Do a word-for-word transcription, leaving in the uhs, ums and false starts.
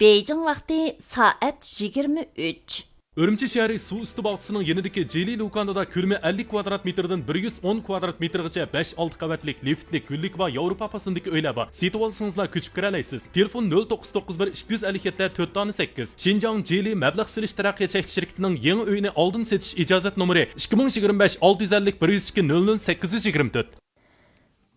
Beijing vaqti soat yigirma uch. Үрімчі шәрі су үсті бағытысының енідікі Джейли Лукандада көрме ellik kvadrat metrden bir yuz o'n kvadrat metrgacha besh olti qavatlik liftlik gullik va Yevropa pasındaki öyle var. Setib olsangizlar ko'chib kiralaysiz. Telefon nol to'qqiz to'qqiz bir ikki yuz ellik yetti to'rt sakkiz. Xinjiang Jeli mablag' silish taraqqiyot cheklanish shirkatining yangi uyini oldin setish ijozat nomeri ikki ming yigirma besh olti yuz ellik bir yuz ikki nol nol sakkiz yuz yigirma to'rt.